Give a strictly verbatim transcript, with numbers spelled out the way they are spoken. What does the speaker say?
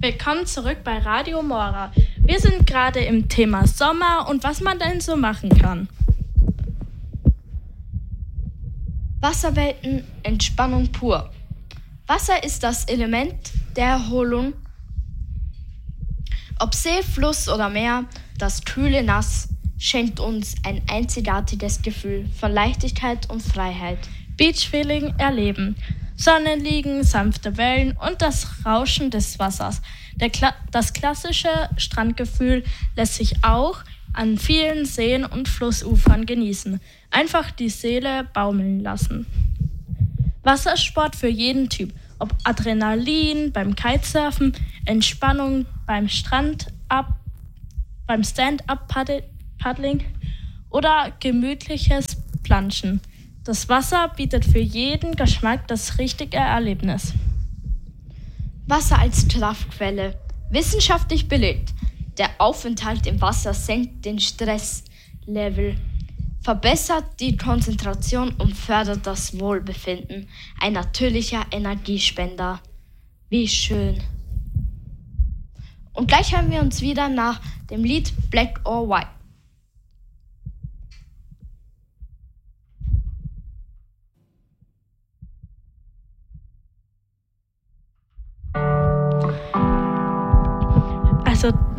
Willkommen zurück bei Radio Mora. Wir sind gerade im Thema Sommer und was man denn so machen kann. Wasserwelten, Entspannung pur. Wasser ist das Element der Erholung. Ob See, Fluss oder Meer, das kühle Nass schenkt uns ein einzigartiges Gefühl von Leichtigkeit und Freiheit. Beachfeeling erleben, Sonne liegen, sanfte Wellen und das Rauschen des Wassers. Der Kla- das klassische Strandgefühl lässt sich auch an vielen Seen und Flussufern genießen. Einfach die Seele baumeln lassen. Wassersport für jeden Typ. Ob Adrenalin beim Kitesurfen, Entspannung beim Strand ab, beim Stand-up-Paddling oder gemütliches Planschen. Das Wasser bietet für jeden Geschmack das richtige Erlebnis. Wasser als Kraftquelle. Wissenschaftlich belegt. Der Aufenthalt im Wasser senkt den Stresslevel, verbessert die Konzentration und fördert das Wohlbefinden. Ein natürlicher Energiespender. Wie schön. Und gleich hören wir uns wieder nach dem Lied Black or White. Also